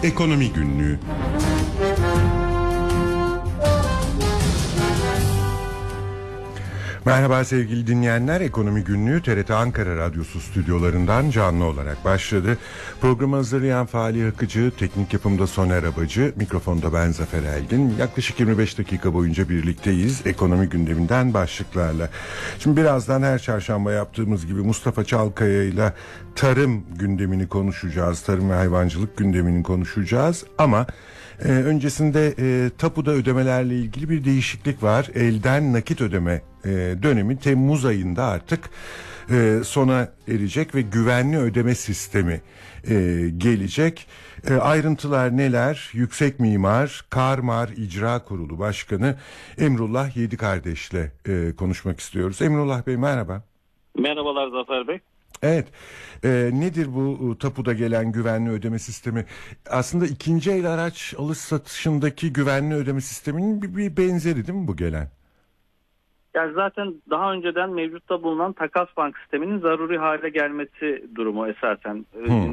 Ekonomi Günlüğü. Merhaba sevgili dinleyenler, Ekonomi Günlüğü TRT Ankara Radyosu stüdyolarından canlı olarak başladı. Programı hazırlayan Fahri Akıcı, teknik yapımda Soner Abacı, mikrofonda ben Zafer Elgin. Yaklaşık 25 dakika boyunca birlikteyiz ekonomi gündeminden başlıklarla. Şimdi birazdan her çarşamba yaptığımız gibi Mustafa Çalkaya ile tarım gündemini konuşacağız. Tarım ve hayvancılık gündemini konuşacağız ama öncesinde tapuda ödemelerle ilgili bir değişiklik var. Elden nakit ödeme dönemi Temmuz ayında artık sona erecek ve güvenli ödeme sistemi gelecek. Ayrıntılar neler? Yüksek Mimar, Karmar İcra Kurulu Başkanı Emrullah Yedikardeş'le konuşmak istiyoruz. Emrullah Bey merhaba. Merhabalar Zafer Bey. Evet, nedir bu tapuda gelen güvenli ödeme sistemi? Aslında ikinci el araç alış satışındaki güvenli ödeme sisteminin bir benzeri değil mi bu gelen? Yani zaten daha önceden mevcutta bulunan takas bank sisteminin zaruri hale gelmesi durumu esasen.